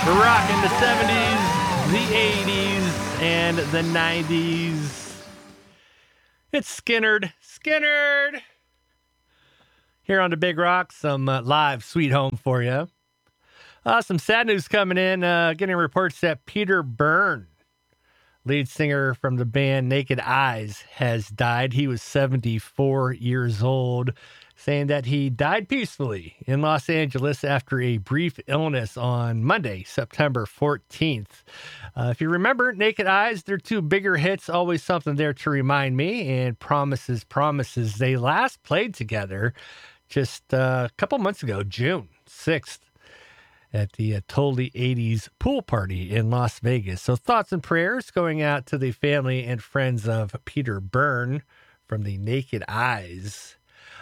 We're rocking the 70s, the 80s, and the 90s. It's Skinnerd. Here on the Big Rock, some live Sweet Home for you. Some sad news coming in. Getting reports that Peter Byrne, lead singer from the band Naked Eyes, has died. He was 74 years old, saying that he died peacefully in Los Angeles after a brief illness on Monday, September 14th. If you remember Naked Eyes, their two bigger hits, Always Something There to Remind Me and Promises, Promises. They last played together just a couple months ago, June 6th. At the Totally 80s pool party in Las Vegas. So thoughts and prayers going out to the family and friends of Peter Byrne from the Naked Eyes.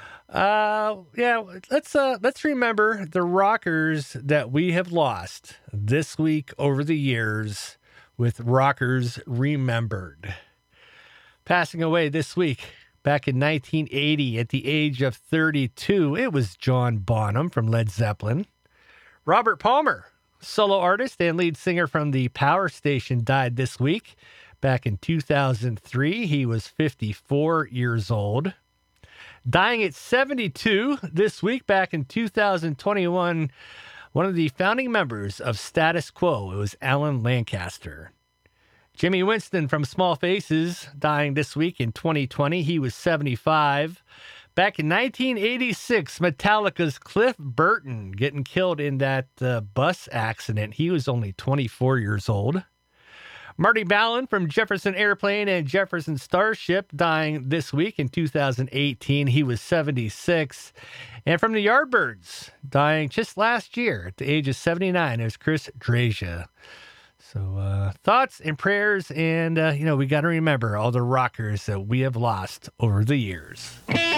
Let's remember the rockers that we have lost this week over the years with Rockers Remembered. Passing away this week, back in 1980 at the age of 32, it was John Bonham from Led Zeppelin. Robert Palmer, solo artist and lead singer from the Power Station, died this week. Back in 2003, he was 54 years old. Dying at 72 this week, back in 2021, one of the founding members of Status Quo, it was Alan Lancaster. Jimmy Winston from Small Faces, dying this week in 2020, he was 75. Back in 1986, Metallica's Cliff Burton getting killed in that bus accident. He was only 24 years old. Marty Balin from Jefferson Airplane and Jefferson Starship dying this week in 2018. He was 76. And from the Yardbirds, dying just last year at the age of 79, it was Chris Drasia. So thoughts and prayers, and we got to remember all the rockers that we have lost over the years.